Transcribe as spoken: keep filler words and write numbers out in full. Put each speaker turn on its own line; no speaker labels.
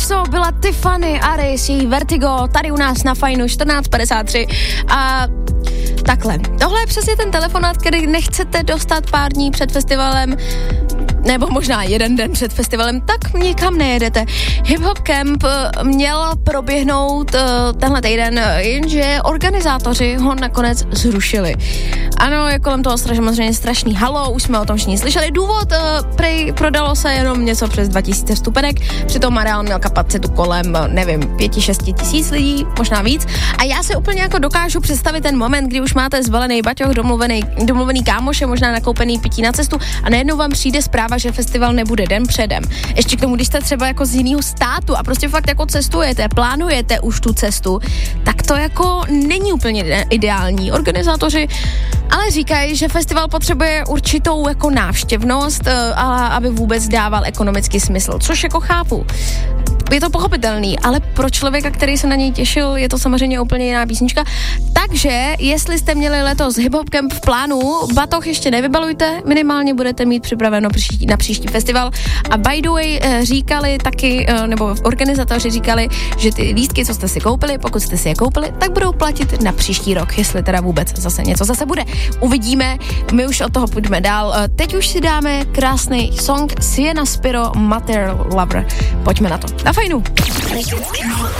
to byla Tiffany Aris, její Vertigo, tady u nás na Fajnu čtrnáct padesát tři a takhle. Tohle je přesně ten telefonát, který nechcete dostat pár dní před festivalem, nebo možná jeden den před festivalem, tak nikam nejedete. Hip Hop Camp měl proběhnout uh, tenhle týden, jenže organizátoři ho nakonec zrušili. Ano, je kolem toho samozřejmě strašný halo, už jsme o tom všichni slyšeli. Důvod, uh, prej prodalo se jenom něco přes dva tisíce vstupenek, přitom areál měl kapacitu kolem, nevím, pět šest tisíc lidí, možná víc. A já si úplně jako dokážu představit ten moment, kdy už máte zbalený baťoch, domluvený, domluvený kámoše, možná nakoupený pití na cestu a najednou vám přijde zpráva, že festival nebude den předem. Ještě k tomu, když jste třeba jako z jiného státu a prostě fakt jako cestujete, plánujete už tu cestu, tak to jako není úplně ideální. Organizátoři ale říkají, že festival potřebuje určitou jako návštěvnost, a aby vůbec dával ekonomický smysl, což jako chápu. Je to pochopitelný, ale pro člověka, který se na něj těšil, je to samozřejmě úplně jiná písnička. Takže, jestli jste měli letos Hip Hop Camp v plánu, batoh ještě nevybalujte, minimálně budete mít připraveno příští, na příští festival. A by the way, říkali taky, nebo organizátoři říkali, že ty lístky, co jste si koupili, pokud jste si je koupili, tak budou platit na příští rok, jestli teda vůbec zase něco zase bude. Uvidíme, my už od toho půjdeme dál. Teď už si dáme krásný song Sienna Spiro, Material Lover. Pojďme na to. Na Fajnu.